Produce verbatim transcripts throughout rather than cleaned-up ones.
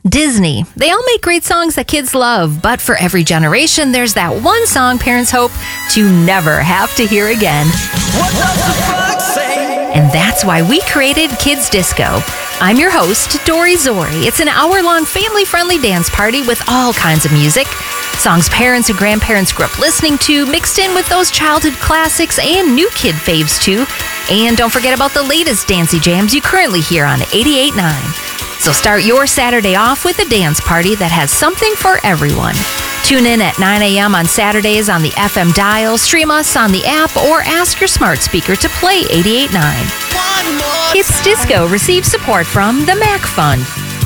Disney. They all make great songs that kids love, but for every generation, there's that one song parents hope to never have to hear again. What does the flag say? And that's why we created Kids Disco. I'm your host, Dory Zori. It's an hour-long family-friendly dance party with all kinds of music. Songs parents and grandparents grew up listening to, mixed in with those childhood classics and new kid faves too. And don't forget about the latest dancey jams you currently hear on eighty-eight point nine. So start your Saturday off with a dance party that has something for everyone. Tune in at nine a.m. on Saturdays on the F M dial, stream us on the app, or ask your smart speaker to play eighty-eight point nine. Kids Disco receives support from the Mac Fund.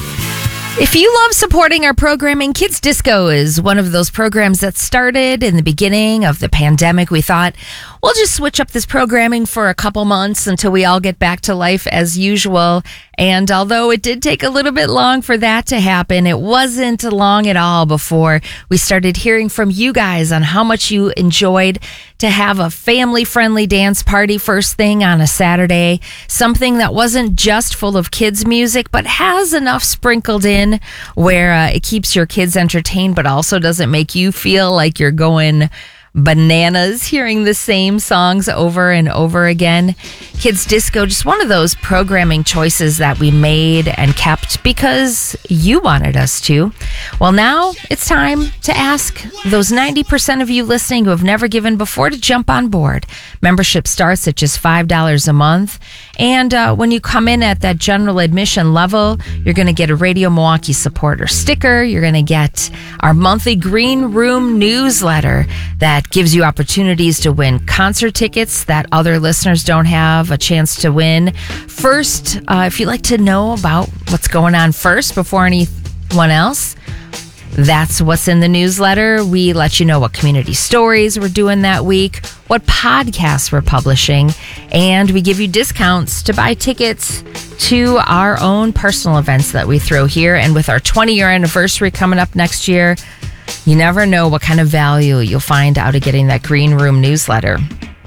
If you love supporting our programming, Kids Disco is one of those programs that started in the beginning of the pandemic. We thought, we'll just switch up this programming for a couple months until we all get back to life as usual. And although it did take a little bit long for that to happen, it wasn't long at all before we started hearing from you guys on how much you enjoyed to have a family-friendly dance party first thing on a Saturday. Something that wasn't just full of kids' music, but has enough sprinkled in where uh, it keeps your kids entertained, but also doesn't make you feel like you're going bananas hearing the same songs over and over again. Kids Disco, just one of those programming choices that we made and kept because you wanted us to. Well, now it's time to ask those ninety percent of you listening who have never given before to jump on board. Membership starts at just five dollars a month. And uh, when you come in at that general admission level, you're going to get a Radio Milwaukee supporter sticker. You're going to get our monthly Green Room newsletter that gives you opportunities to win concert tickets that other listeners don't have a chance to win. First, uh, if you'd like to know about what's going on first before anyone else, that's what's in the newsletter. We let you know what community stories we're doing that week, what podcasts we're publishing, and we give you discounts to buy tickets to our own personal events that we throw here. And with our twenty-year anniversary coming up next year, you never know what kind of value you'll find out of getting that Green Room newsletter.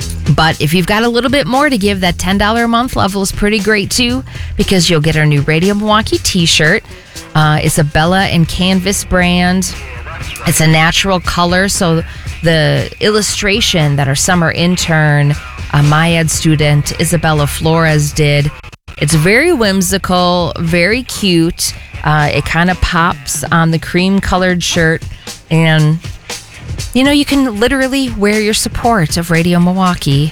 But if you've got a little bit more to give, that ten dollars a month level is pretty great too, because you'll get our new Radio Milwaukee t-shirt. Uh, it's a Bella and Canvas brand. It's a natural color, so the illustration that our summer intern, a MyEd student, Isabella Flores, did, it's very whimsical, very cute. Uh, it kind of pops on the cream-colored shirt, and you know, you can literally wear your support of Radio Milwaukee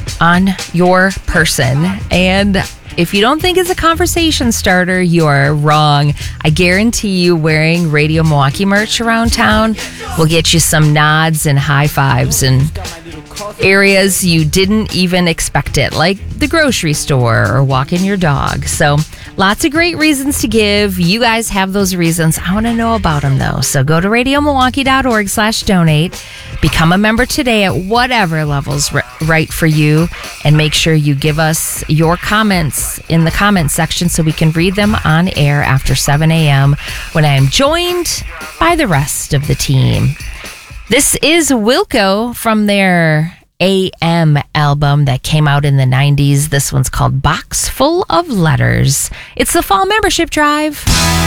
on your person. And if you don't think it's a conversation starter, you are wrong. I guarantee you wearing Radio Milwaukee merch around town will get you some nods and high fives in areas you didn't even expect it, like the grocery store or walking your dog. So lots of great reasons to give. You guys have those reasons. I want to know about them, though. So go to radiomilwaukee.org slash donate. Become a member today at whatever level's right for you. And make sure you give us your comments in the comments section so we can read them on air after seven a.m. when I am joined by the rest of the team. This is Wilco from their A M album that came out in the nineties. This one's called Box Full of Letters. It's the fall membership drive.